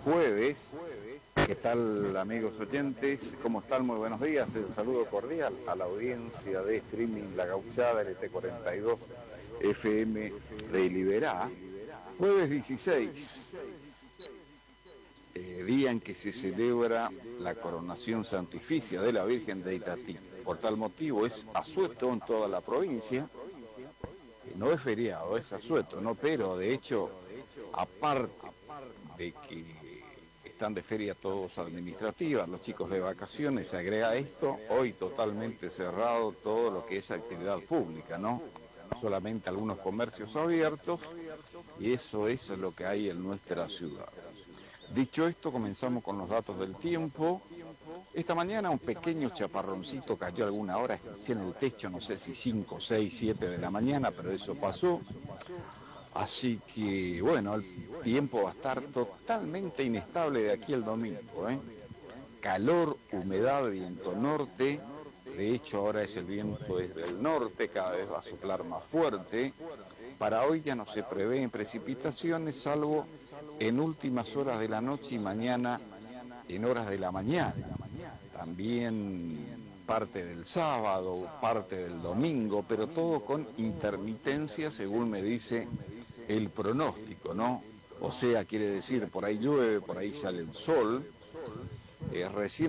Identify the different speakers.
Speaker 1: jueves. ¿Qué tal, amigos oyentes? ¿Cómo están? Muy buenos días. El saludo cordial a la audiencia de streaming La Gauchada LT42 FM de Liberá. Jueves 16, día en que se celebra la coronación santificia de la Virgen de Itatí. Por tal motivo es asueto en toda la provincia. No es feriado, es asueto, ¿no? Pero de hecho, aparte de que están de feria todos administrativas, los chicos de vacaciones, se agrega esto, hoy totalmente cerrado todo lo que es actividad pública, ¿no? Solamente algunos comercios abiertos, y eso es lo que hay en nuestra ciudad. Dicho esto, comenzamos con los datos del tiempo. Esta mañana un pequeño chaparroncito cayó alguna hora, escuché en el techo, no sé si 5, 6, 7 de la mañana, pero eso pasó. Así que, bueno, el tiempo va a estar totalmente inestable de aquí al domingo, ¿eh? Calor, humedad, viento norte. De hecho, ahora es el viento desde el norte, cada vez va a soplar más fuerte. Para hoy ya no se prevén precipitaciones, salvo en últimas horas de la noche y mañana en horas de la mañana. También parte del sábado, parte del domingo, pero todo con intermitencia, según me dice el pronóstico, ¿no? O sea, quiere decir, por ahí llueve, por ahí sale el sol. Recién